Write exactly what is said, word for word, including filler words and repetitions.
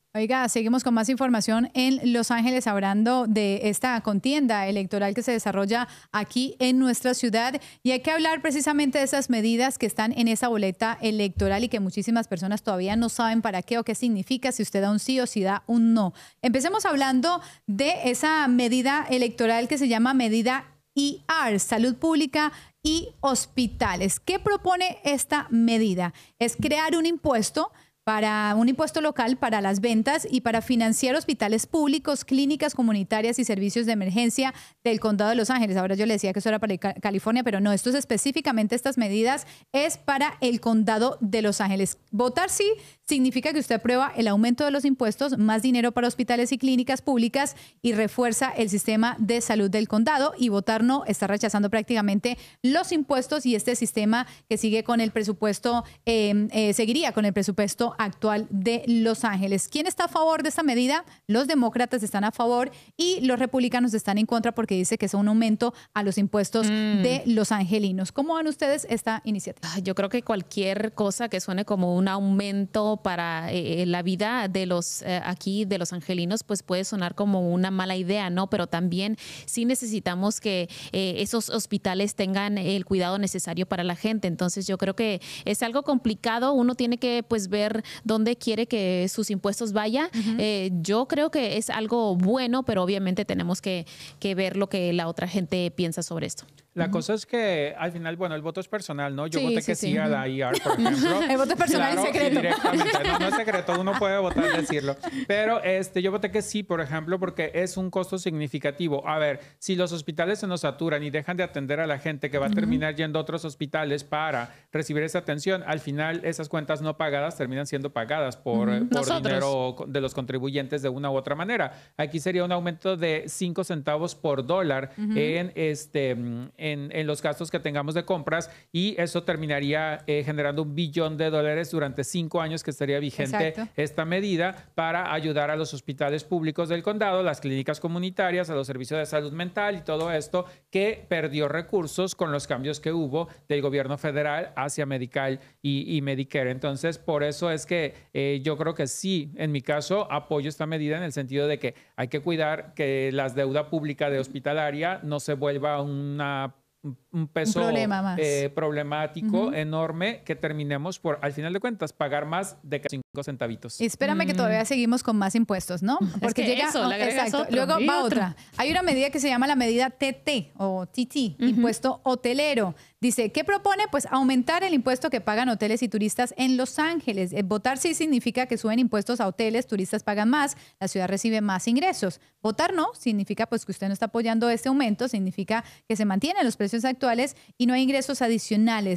Oiga, seguimos con más información en Los Ángeles, hablando de esta contienda electoral que se desarrolla aquí en nuestra ciudad. Y hay que hablar precisamente de esas medidas que están en esa boleta electoral y que muchísimas personas todavía no saben para qué o qué significa, si usted da un sí o si da un no. Empecemos hablando de esa medida electoral que se llama medida E R, Salud Pública y Hospitales. ¿Qué propone esta medida? Es crear un impuesto para un impuesto local para las ventas y para financiar hospitales públicos, clínicas comunitarias y servicios de emergencia del condado de Los Ángeles. Ahora yo le decía que eso era para California, pero no, esto es específicamente, estas medidas es para el condado de Los Ángeles. Votar sí significa que usted aprueba el aumento de los impuestos, más dinero para hospitales y clínicas públicas y refuerza el sistema de salud del condado, y votar no está rechazando prácticamente los impuestos y este sistema que sigue con el presupuesto, eh, eh, seguiría con el presupuesto actual de Los Ángeles. ¿Quién está a favor de esta medida? Los demócratas están a favor y los republicanos están en contra porque dice que es un aumento a los impuestos mm. de los angelinos. ¿Cómo van ustedes esta iniciativa? Yo creo que cualquier cosa que suene como un aumento para eh, la vida de los eh, aquí de los angelinos, pues puede sonar como una mala idea, ¿no? Pero también sí necesitamos que eh, esos hospitales tengan el cuidado necesario para la gente. Entonces yo creo que es algo complicado. Uno tiene que pues ver dónde quiere que sus impuestos vayan. Uh-huh. eh, yo creo que es algo bueno, pero obviamente tenemos que, que ver lo que la otra gente piensa sobre esto. La uh-huh. cosa es que al final, bueno, el voto es personal, ¿no? Yo sí, voté sí, que sí, sí a la E R, por ejemplo. El voto es personal claro, y secreto. Y directamente. No, no es secreto, uno puede votar y decirlo. Pero este, yo voté que sí, por ejemplo, porque es un costo significativo. A ver, si los hospitales se nos saturan y dejan de atender a la gente que va a terminar uh-huh. yendo a otros hospitales para recibir esa atención, al final esas cuentas no pagadas terminan siendo pagadas por, uh-huh. por dinero de los contribuyentes de una u otra manera. Aquí sería un aumento de cinco centavos por dólar uh-huh. en, este, en, en los gastos que tengamos de compras, y eso terminaría eh, generando un billón de dólares durante cinco años que estaría vigente Exacto. esta medida para ayudar a los hospitales públicos del condado, las clínicas comunitarias, a los servicios de salud mental y todo esto que perdió recursos con los cambios que hubo del gobierno federal hacia Medical y, y Medicare. Entonces, por eso es que eh, yo creo que sí, en mi caso, apoyo esta medida en el sentido de que hay que cuidar que la deuda pública de hospitalaria no se vuelva una un peso un problema más. Eh, problemático, uh-huh. enorme, que terminemos por, al final de cuentas, pagar más de cinco centavitos. Y espérame mm. que todavía seguimos con más impuestos, ¿no? Porque es que llega, eso, oh, exacto, otro, luego va otra. Hay una medida que se llama la medida T T o T T, uh-huh. impuesto hotelero. Dice, ¿qué propone? Pues aumentar el impuesto que pagan hoteles y turistas en Los Ángeles. Votar sí significa que suben impuestos a hoteles, turistas pagan más, la ciudad recibe más ingresos. Votar no significa pues que usted no está apoyando este aumento, significa que se mantienen los precios actuales y no hay ingresos adicionales.